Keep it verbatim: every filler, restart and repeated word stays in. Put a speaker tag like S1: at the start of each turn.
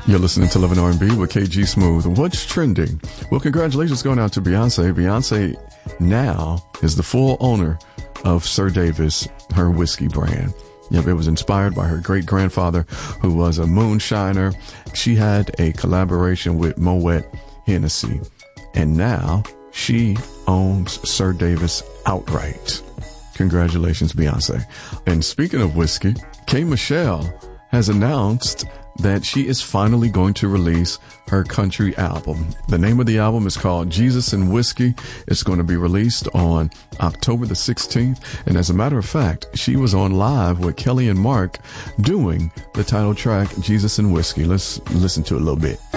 S1: You're listening to Love and R and B with K G Smooth. What's trending? Well, congratulations going out to Beyonce. Beyonce now is the full owner of Sir Davis, her whiskey brand. Yep, it was inspired by her great-grandfather, who was a moonshiner. She had a collaboration with Moet Hennessy, and now she owns Sir Davis outright. Congratulations, Beyonce. And speaking of whiskey, K. Michelle has announced that she is finally going to release her country album. The name of the album is called Jesus and Whiskey. It's going to be released on October the sixteenth. And as a matter of fact, she was on live with Kelly and Mark doing the title track, Jesus and Whiskey. Let's listen to it a little bit.